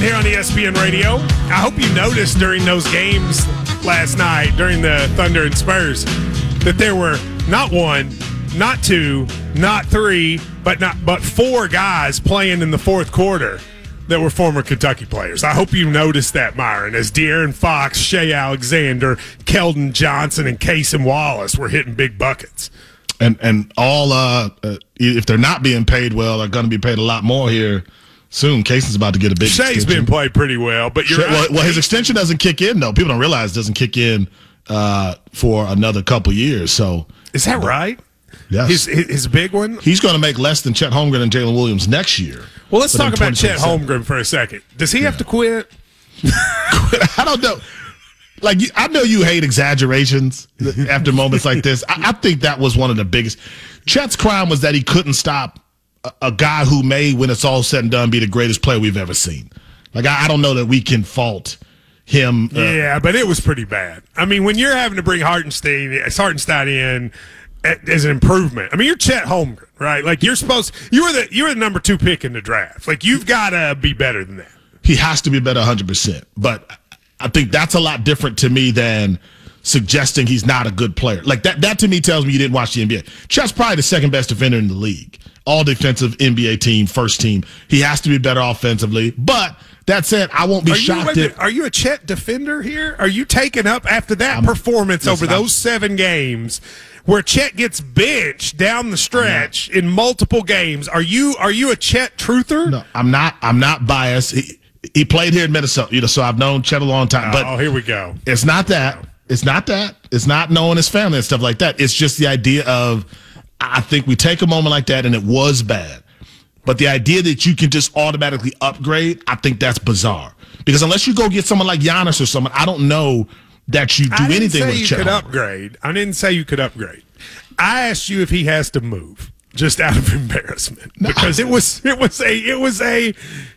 here on ESPN Radio. I hope you noticed during those games last night, during the Thunder and Spurs, that there were not one, not two, not three, but four guys playing in the fourth quarter that were former Kentucky players. I hope you noticed that, Myron, as De'Aaron Fox, Shea Alexander, Keldon Johnson, and Cason Wallace were hitting big buckets. And all, if they're not being paid well, are going to be paid a lot more here soon. Cason's about to get a big Shea's extension. been played pretty well, but you're right. Well, his extension doesn't kick in, though. People don't realize it doesn't kick in for another couple years. So is that right? Yes. His big one? He's going to make less than Chet Holmgren and Jalen Williams next year. Well, let's talk about Chet Holmgren for a second. Does he have to quit? I don't know. Like, I know you hate exaggerations after moments like this. I think that was one of the biggest. Chet's crime was that he couldn't stop a guy who may, when it's all said and done, be the greatest player we've ever seen. Like, I don't know that we can fault him. Yeah, but it was pretty bad. I mean, when you're having to bring Hartenstein in as an improvement. I mean, you're Chet Holmgren, right? Like, you were the number 2 pick in the draft. Like, you've got to be better than that. He has to be better 100%. But I think that's a lot different to me than suggesting he's not a good player. Like, that to me tells me you didn't watch the NBA. Chet's probably the second best defender in the league. All defensive NBA team, first team. He has to be better offensively. But that said, I won't be shocked if... Are you a Chet defender here? Are you taking up after that performance over those 7 games where Chet gets benched down the stretch in multiple games? Are you a Chet truther? No, I'm not biased. He played here in Minnesota, so I've known Chet a long time. But here we go. It's not that. It's not that. It's not knowing his family and stuff like that. It's just the idea of, I think we take a moment like that, and it was bad. But the idea that you can just automatically upgrade, I think that's bizarre. Because unless you go get someone like Giannis or someone, I don't know that you do anything with Chet. I didn't say you could upgrade. I asked you if he has to move, just out of embarrassment, because it was a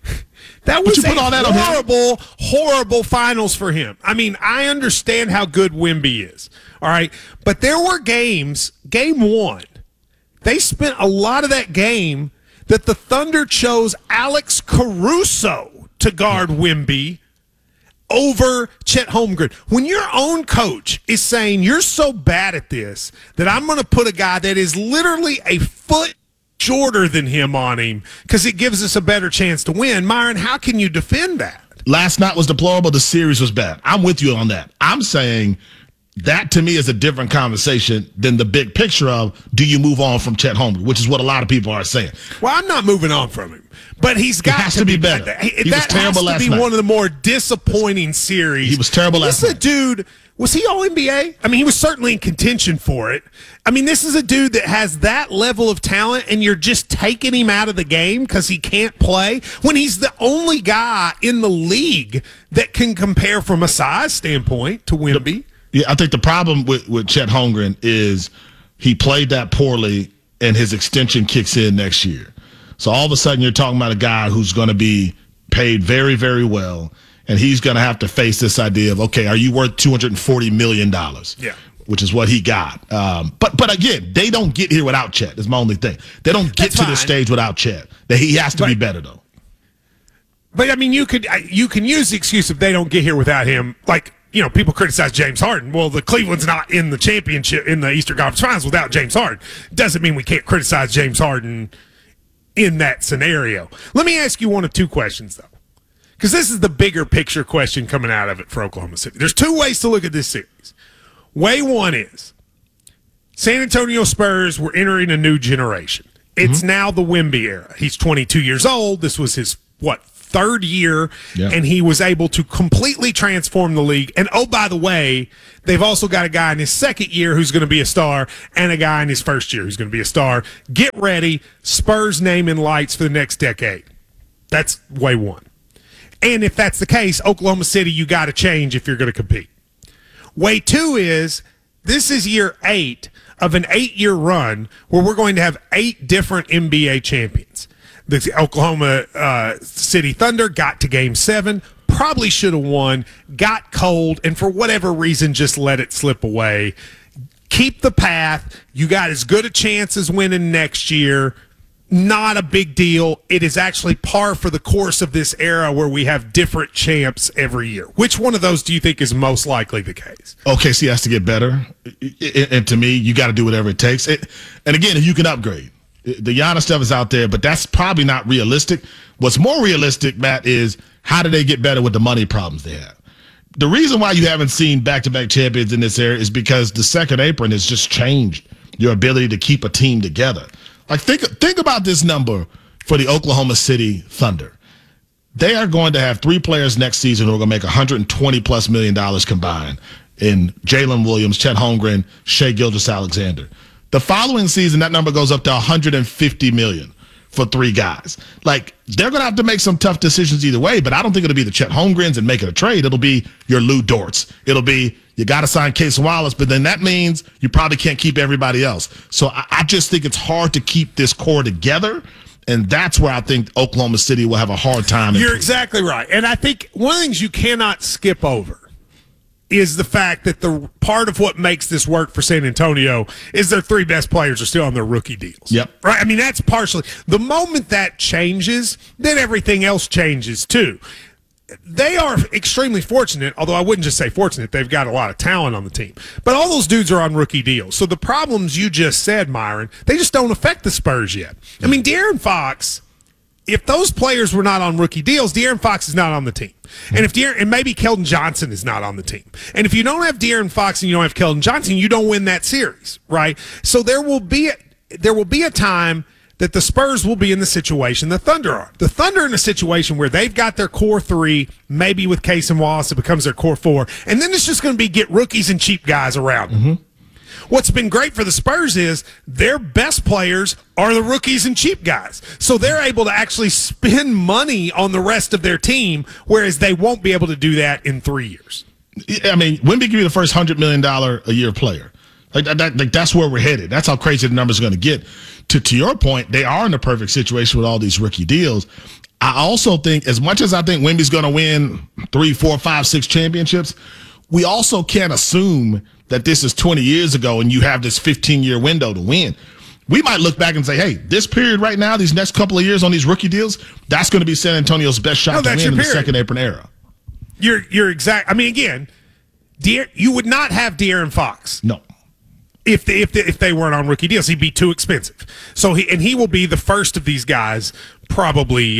horrible finals for him. I mean, I understand how good Wemby is, all right, but there were game 1, they spent a lot of that game that the Thunder chose Alex Caruso to guard Wemby over Chet Holmgren. When your own coach is saying you're so bad at this that I'm going to put a guy that is literally a foot shorter than him on him because it gives us a better chance to win, Myron, how can you defend that? Last night was deplorable. The series was bad. I'm with you on that. I'm saying that to me is a different conversation than the big picture of, do you move on from Chet Holmgren, which is what a lot of people are saying. Well, I'm not moving on from him, but he's got to be better. He was terrible last night. That has to be one of the more disappointing series. He was terrible last night. This is a dude, was he All-NBA? I mean, he was certainly in contention for it. I mean, this is a dude that has that level of talent, and you're just taking him out of the game because he can't play when he's the only guy in the league that can compare from a size standpoint to Wemby. Yeah, I think the problem with Chet Holmgren is he played that poorly, and his extension kicks in next year. So all of a sudden you're talking about a guy who's going to be paid very, very well, and he's going to have to face this idea of, okay, are you worth $240 million? Yeah. Which is what he got. But again, they don't get here without Chet. Is my only thing. They don't get to this stage without Chet. He has to be better, though. But, I mean, you can use the excuse if they don't get here without him, like, you know, people criticize James Harden. Well, the Cleveland's not in the championship, in the Eastern Conference Finals without James Harden. Doesn't mean we can't criticize James Harden in that scenario. Let me ask you one of 2 questions, though, because this is the bigger picture question coming out of it for Oklahoma City. There's 2 ways to look at this series. Way 1 is San Antonio Spurs were entering a new generation. It's now the Wemby era. He's 22 years old. This was his, 3rd year, and he was able to completely transform the league. And, oh, by the way, they've also got a guy in his 2nd year who's going to be a star and a guy in his 1st year who's going to be a star. Get ready. Spurs name in lights for the next decade. That's way 1. And if that's the case, Oklahoma City, you got to change if you're going to compete. Way 2 is this is year 8 of an 8-year run where we're going to have 8 different NBA champions. The Oklahoma City Thunder got to Game 7, probably should have won, got cold, and for whatever reason just let it slip away. Keep the path. You got as good a chance as winning next year. not a big deal. It is actually par for the course of this era where we have different champs every year. Which one of those do you think is most likely the case? OKC has to get better. And to me, you got to do whatever it takes. And again, if you can upgrade. The Giannis stuff is out there, but that's probably not realistic. What's more realistic, Matt, is how do they get better with the money problems they have? The reason why you haven't seen back-to-back champions in this era is because the second apron has just changed your ability to keep a team together. Like, think about this number for the Oklahoma City Thunder. They are going to have 3 players next season who are going to make $120+ million combined in Jalen Williams, Chet Holmgren, Shai Gilgeous-Alexander. The following season, that number goes up to $150 million for 3 guys. Like, they're going to have to make some tough decisions either way, but I don't think it'll be the Chet Holmgrens and make it a trade. It'll be your Lou Dorts. It'll be you got to sign Case Wallace, but then that means you probably can't keep everybody else. So I just think it's hard to keep this core together, and that's where I think Oklahoma City will have a hard time. You're exactly right. And I think one of the things you cannot skip over is the fact that the part of what makes this work for San Antonio is their 3 best players are still on their rookie deals. Yep. Right? I mean, that's partially. The moment that changes, then everything else changes too. They are extremely fortunate, although I wouldn't just say fortunate. They've got a lot of talent on the team. But all those dudes are on rookie deals. So the problems you just said, Myron, they just don't affect the Spurs yet. I mean, De'Aaron Fox, if those players were not on rookie deals, De'Aaron Fox is not on the team. And maybe Keldon Johnson is not on the team. And if you don't have De'Aaron Fox and you don't have Keldon Johnson, you don't win that series, right? So there will be a time that the Spurs will be in the situation the Thunder are. The Thunder are in a situation where they've got their core 3, maybe with Case and Wallace, it becomes their core 4, and then it's just going to be get rookies and cheap guys around them. Mm-hmm. What's been great for the Spurs is their best players are the rookies and cheap guys. So they're able to actually spend money on the rest of their team, whereas they won't be able to do that in 3 years. I mean, Wemby give you the first $100 million a year player. Like that's where we're headed. That's how crazy the numbers are going to get. To your point, they are in the perfect situation with all these rookie deals. I also think, as much as I think Wemby's going to win 3, 4, 5, 6 championships, we also can't assume that this is 20 years ago and you have this 15-year window to win. We might look back and say, hey, this period right now, these next couple of years on these rookie deals, that's going to be San Antonio's best shot to win in the second apron era. You're exact. I mean, again, you would not have De'Aaron Fox. No. If they weren't on rookie deals, he'd be too expensive. So he will be the first of these guys probably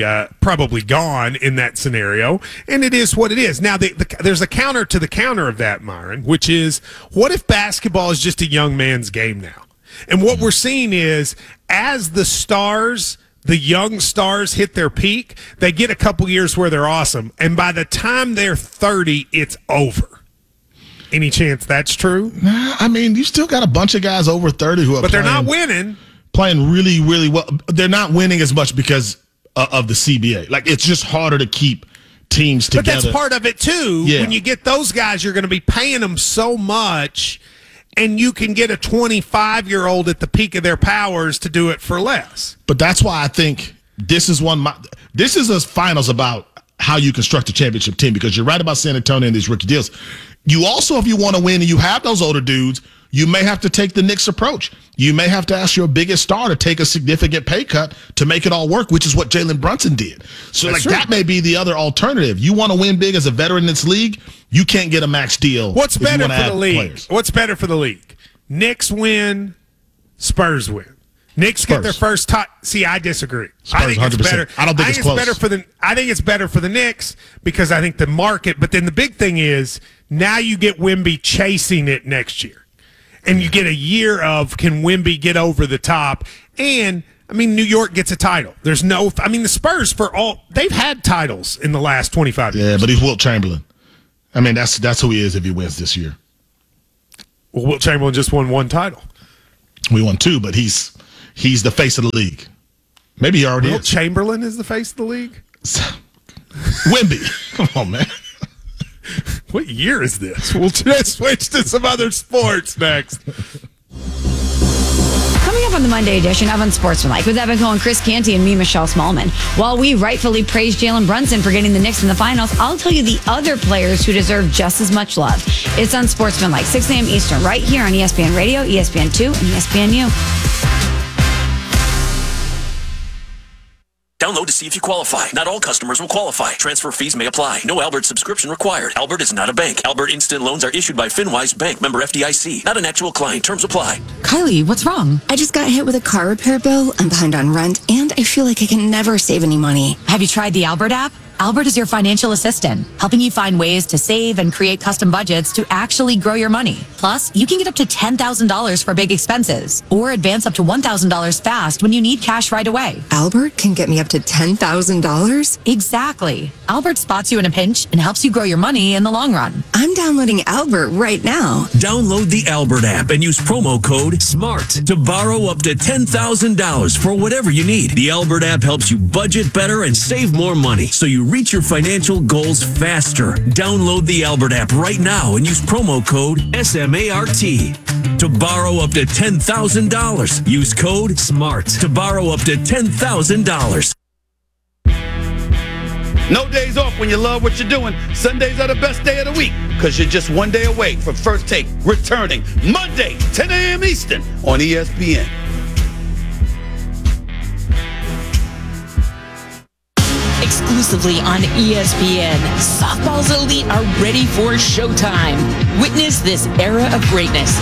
gone in that scenario, and it is what it is. Now there's a counter to the counter of that, Myron, which is what if basketball is just a young man's game now? And what we're seeing is as the young stars hit their peak, they get a couple years where they're awesome, and by the time they're 30, it's over. Any chance that's true? Nah, I mean, you still got a bunch of guys over 30 who are but they're not winning. Playing really, really well. They're not winning as much because of the CBA. Like, it's just harder to keep teams together. But that's part of it, too. Yeah. When you get those guys, you're going to be paying them so much, and you can get a 25-year-old at the peak of their powers to do it for less. But that's why I think this is a finals about how you construct a championship team, because you're right about San Antonio and these rookie deals. You also, if you want to win and you have those older dudes, you may have to take the Knicks approach. You may have to ask your biggest star to take a significant pay cut to make it all work, which is what Jalen Brunson did. So that may be the other alternative. You want to win big as a veteran in this league, you can't get a max deal. What's better for the league? Players. What's better for the league? Knicks win, Spurs win. Knicks get their first top. See, I disagree. Spurs, I think 100%. It's better. I don't think it's close. I think it's better for the Knicks because I think the market. But then the big thing is now you get Wemby chasing it next year, and you get a year of can Wemby get over the top? And I mean, New York gets a title. There's no. I mean, the Spurs they've had titles in the last 25 years. Yeah, but he's Wilt Chamberlain. I mean, that's who he is if he wins this year. Well, Wilt Chamberlain just won 1 title. We won 2, but he's the face of the league. Maybe he already Wilt is. Chamberlain is the face of the league? Wemby. Come on, man. What year is this? We'll just switch to some other sports next. Coming up on the Monday edition of Unsportsmanlike with Evan Cohen, Chris Canty, and me, Michelle Smallman. While we rightfully praise Jalen Brunson for getting the Knicks in the finals, I'll tell you the other players who deserve just as much love. It's Unsportsmanlike, 6 a.m. Eastern, right here on ESPN Radio, ESPN2, and ESPNU. Download to see if you qualify. Not all customers will qualify. Transfer fees may apply. No Albert subscription required. Albert is not a bank. Albert Instant Loans are issued by FinWise Bank, member FDIC. Not an actual client. Terms apply. Kylie, what's wrong? I just got hit with a car repair bill. I'm behind on rent, and I feel like I can never save any money. Have you tried the Albert app? Albert is your financial assistant, helping you find ways to save and create custom budgets to actually grow your money. Plus, you can get up to $10,000 for big expenses or advance up to $1,000 fast when you need cash right away. Albert can get me up to $10,000? Exactly. Albert spots you in a pinch and helps you grow your money in the long run. I'm downloading Albert right now. Download the Albert app and use promo code SMART to borrow up to $10,000 for whatever you need. The Albert app helps you budget better and save more money, so you reach your financial goals faster. Download the Albert app right now and use promo code SMART to borrow up to $10,000. Use code SMART to borrow up to $10,000. No days off when you love what you're doing. Sundays are the best day of the week because you're just one day away from First Take returning Monday, 10 a.m. Eastern on ESPN. Exclusively on ESPN, softball's elite are ready for showtime. Witness this era of greatness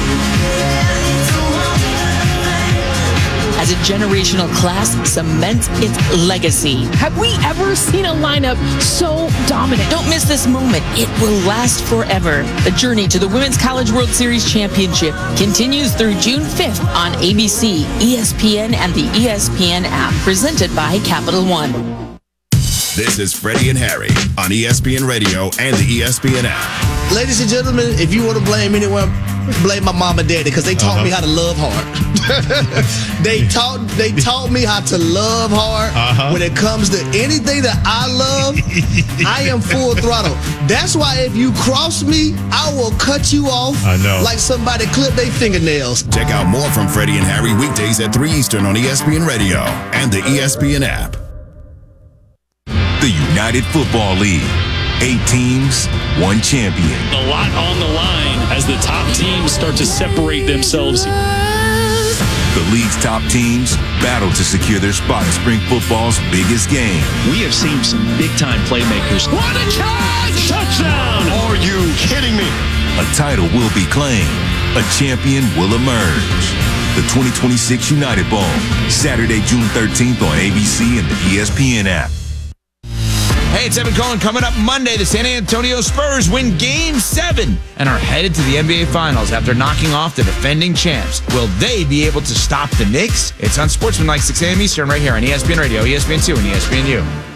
as a generational class cements its legacy. Have we ever seen a lineup so dominant? Don't miss this moment. It will last forever. The journey to the Women's College World Series Championship continues through June 5th on ABC, ESPN, and the ESPN app, presented by Capital One. This is Freddie and Harry on ESPN Radio and the ESPN app. Ladies and gentlemen, if you want to blame anyone, blame my mom and daddy because they taught me how to love hard. they taught me how to love hard. When it comes to anything that I love, I am full throttle. That's why if you cross me, I will cut you off like somebody clipped their fingernails. Check out more from Freddie and Harry weekdays at 3 Eastern on ESPN Radio and the ESPN app. The United Football League. 8 teams, 1 champion. A lot on the line as the top teams start to separate themselves. The league's top teams battle to secure their spot in spring football's biggest game. We have seen some big-time playmakers. What a catch! Touchdown! Are you kidding me? A title will be claimed. A champion will emerge. The 2026 United Bowl, Saturday, June 13th on ABC and the ESPN app. Hey, it's Evan Cohen. Coming up Monday, the San Antonio Spurs win Game 7 and are headed to the NBA Finals after knocking off the defending champs. Will they be able to stop the Knicks? It's on Sportsmanlike 6 a.m. Eastern right here on ESPN Radio, ESPN2, and ESPNU.